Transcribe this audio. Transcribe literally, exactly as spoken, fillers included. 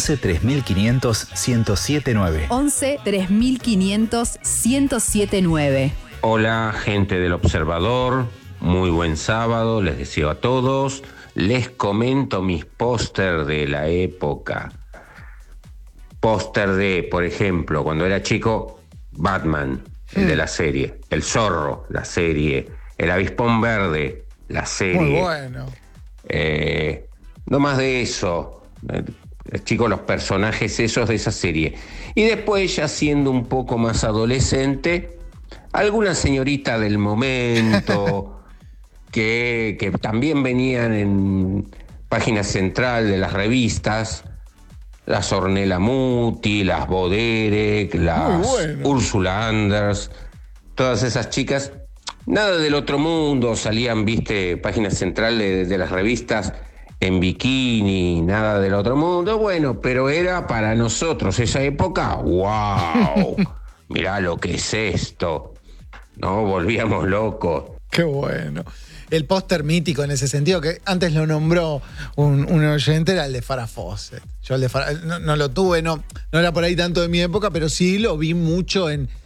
once tres mil quinientos ciento siete nueve. once tres mil quinientos ciento siete nueve. Hola, gente del Observador. Muy buen sábado, les deseo a todos. Les comento mis póster de la época. Póster de, por ejemplo, cuando era chico, Batman, el de la serie. El Zorro, la serie. El Avispón Verde, la serie. Muy bueno. Eh, no más de eso. Eh, chicos, los personajes esos de esa serie. Y después, ya siendo un poco más adolescente, alguna señorita del momento que, que también venían en página central de las revistas. Las Ornella Muti, las Boderek, las bueno. Úrsula Anders, todas esas chicas, nada del otro mundo, salían, viste, página central de, de las revistas en bikini, nada del otro mundo, bueno, pero era para nosotros esa época, wow, mirá lo que es esto, ¿no? Volvíamos locos. Qué bueno. El póster mítico en ese sentido, que antes lo nombró un, un oyente, era el de Farrah Fawcett. Yo el de Farrah, no, no lo tuve, no, no era por ahí tanto de mi época, pero sí lo vi mucho en,